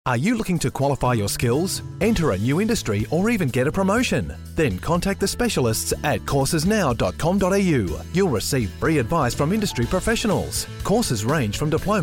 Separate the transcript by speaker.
Speaker 1: Are you looking to qualify your skills, enter a new industry, or even get a promotion? Then contact the specialists at coursesnow.com.au. You'll receive free advice from industry professionals. Courses range from diploma